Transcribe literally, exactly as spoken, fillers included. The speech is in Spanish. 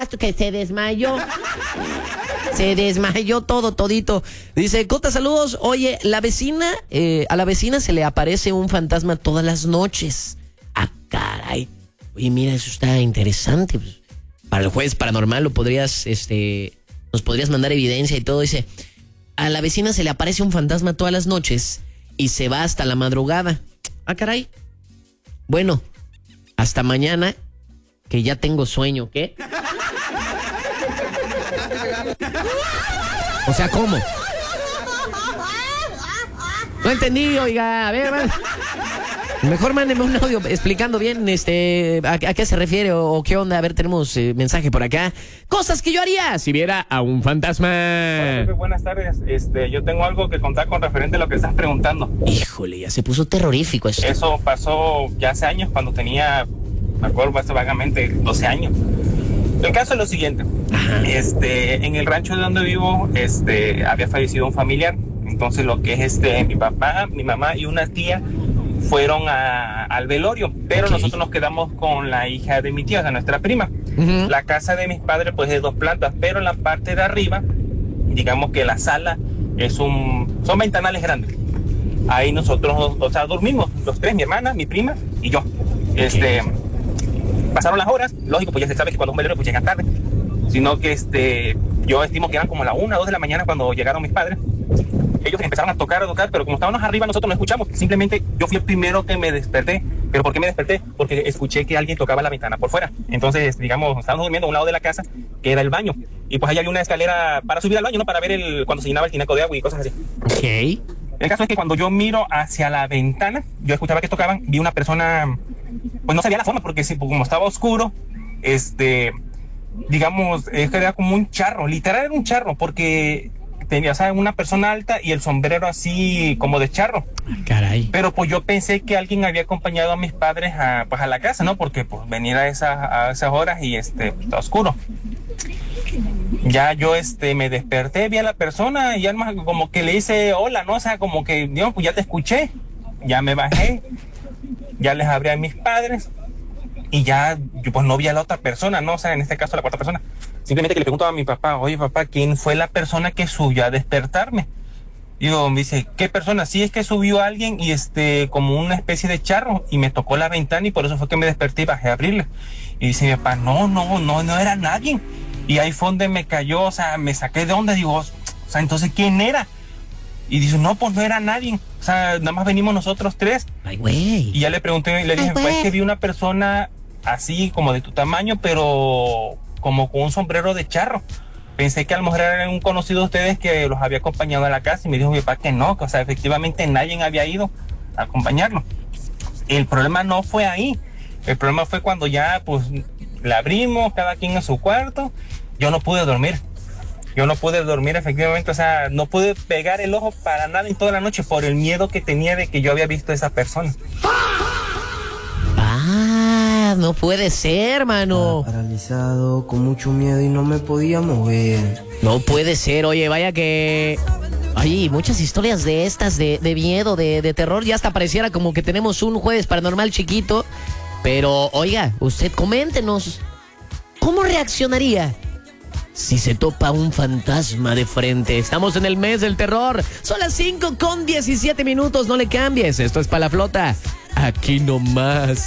gasto que se desmayó. Se desmayó todo, todito. Dice, Cota, saludos. Oye, la vecina, eh, a la vecina se le aparece un fantasma todas las noches. Ah, caray. Oye, mira, eso está interesante. Pues, para el juez paranormal lo podrías, este, nos podrías mandar evidencia y todo. Dice, a la vecina se le aparece un fantasma todas las noches y se va hasta la madrugada. Ah, caray. Bueno, hasta mañana, que ya tengo sueño, ¿qué? O sea, ¿cómo? No entendí, oiga. A ver, man. Mejor mándeme un audio explicando bien este a, a qué se refiere o, o qué onda. A ver, tenemos eh, mensaje por acá. Cosas que yo haría si viera a un fantasma. Hola, Pepe, buenas tardes. Este, yo tengo algo que contar con referente a lo que estás preguntando. Híjole, ya se puso terrorífico esto. Eso pasó ya hace años, cuando tenía, me acuerdo hace vagamente, doce años. El caso es lo siguiente. Ajá. Este, en el rancho de donde vivo, este, había fallecido un familiar. Entonces lo que es este, mi papá, mi mamá y una tía fueron a, al velorio, pero okay. Nosotros nos quedamos con la hija de mi tía, o sea, nuestra prima. Uh-huh. La casa de mis padres pues es de dos plantas, pero en la parte de arriba, digamos que la sala es un, son ventanales grandes. Ahí nosotros, o sea, dormimos los tres, mi hermana, mi prima y yo. Okay. Este, pasaron las horas, lógico, pues ya se sabe que cuando es un velorio pues llegan tarde, sino que este, yo estimo que eran como la una, dos de la mañana cuando llegaron mis padres. Ellos empezaron a tocar, a tocar, pero como estábamos arriba nosotros no escuchamos. Simplemente yo fui el primero que me desperté. ¿Pero por qué me desperté? Porque escuché que alguien tocaba la ventana por fuera. Entonces, digamos, estábamos durmiendo a un lado de la casa, que era el baño. Y pues ahí había una escalera para subir al baño, ¿no? Para ver el cuando se llenaba el tinaco de agua y cosas así. Ok. El caso es que cuando yo miro hacia la ventana, yo escuchaba que tocaban, vi una persona, pues no sabía la forma, porque como estaba oscuro, este, digamos, era como un charro, literal era un charro, porque tenía, o sea, una persona alta y el sombrero así como de charro. Caray. Pero pues yo pensé que alguien había acompañado a mis padres a, pues, a la casa, ¿no? Porque pues venir a esas, a esas horas y este, pues, está oscuro. Ya yo este me desperté, vi a la persona y ya como que le hice hola, ¿no? O sea, como que, Dios, pues ya te escuché. Ya me bajé, ya les abrí a mis padres y ya yo pues no vi a la otra persona, ¿no? O sea, en este caso la cuarta persona. Simplemente que le pregunto a mi papá, oye papá, ¿quién fue la persona que subió a despertarme? Y digo, me dice, ¿qué persona? Sí, es que subió alguien y este, como una especie de charro y me tocó la ventana y por eso fue que me desperté y bajé a abrirle. Y dice mi papá, no, no, no, no era nadie. Y ahí fue donde me cayó, o sea, me saqué de onda, digo, o sea, entonces, ¿quién era? Y dice, no, pues no era nadie. O sea, nada más venimos nosotros tres. Ay, güey. Y ya le pregunté, le dije, pues que vi una persona así, como de tu tamaño, pero como con un sombrero de charro. Pensé que a lo mejor era un conocido de ustedes que los había acompañado a la casa y me dijo mi papá que no, que o sea, efectivamente nadie había ido a acompañarlo. El problema no fue ahí, el problema fue cuando ya pues la abrimos, cada quien en su cuarto, yo no pude dormir, yo no pude dormir efectivamente, o sea, no pude pegar el ojo para nada en toda la noche por el miedo que tenía de que yo había visto a esa persona. Ah, no puede ser, mano. Estaba paralizado, con mucho miedo y no me podía mover. No puede ser, oye, vaya que... Ay, muchas historias de estas, de, de miedo, de, de terror. Ya hasta pareciera como que tenemos un jueves paranormal chiquito. Pero, oiga, usted coméntenos, ¿cómo reaccionaría si se topa un fantasma de frente? Estamos en el mes del terror. Son las cinco con diecisiete minutos, no le cambies. Esto es Pa' la Flota. Aquí nomás.